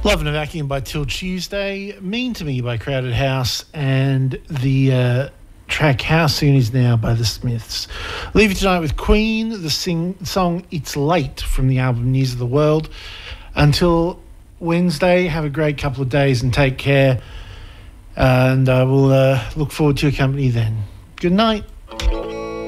Love and a Vacuum by Till Tuesday, Mean to Me by Crowded House, and the track How Soon Is Now by The Smiths. Leave you tonight with Queen, the song It's Late from the album News of the World. Until Wednesday, have a great couple of days and take care, and I will look forward to your company then. Good night.